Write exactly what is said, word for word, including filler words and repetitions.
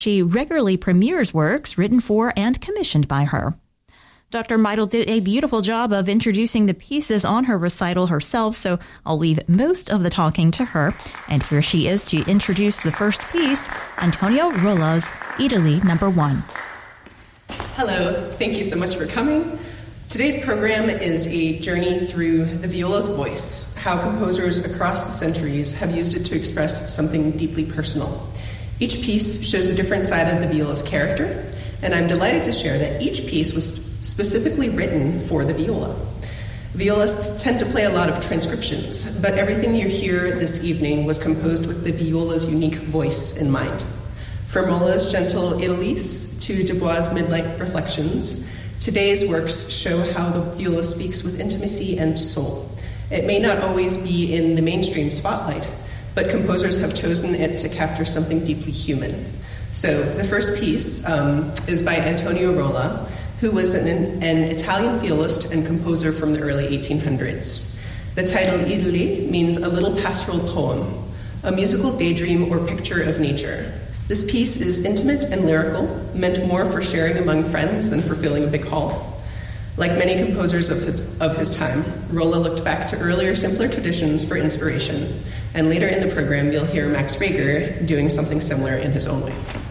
She regularly premieres works written for and commissioned by her. Doctor Meidel did a beautiful job of introducing the pieces on her recital herself, so I'll leave most of the talking to her. And here she is to introduce the first piece, Antonio Rolla's Italy Number One. Hello, thank you so much for coming. Today's program is a journey through the viola's voice, how composers across the centuries have used it to express something deeply personal. Each piece shows a different side of the viola's character, and I'm delighted to share that each piece was specifically written for the viola. Violists tend to play a lot of transcriptions, but everything you hear this evening was composed with the viola's unique voice in mind. From Molla's gentle Idyllis to Dubois' Midnight Reflections, today's works show how the viola speaks with intimacy and soul. It may not always be in the mainstream spotlight, but composers have chosen it to capture something deeply human. So the first piece um, is by Antonio Rolla, who was an, an Italian violist and composer from the early eighteen hundreds. The title Idylli means a little pastoral poem, a musical daydream or picture of nature. This piece is intimate and lyrical, meant more for sharing among friends than for filling a big hall. Like many composers of his, of his time, Rolla looked back to earlier, simpler traditions for inspiration, and later in the program you'll hear Max Reger doing something similar in his own way.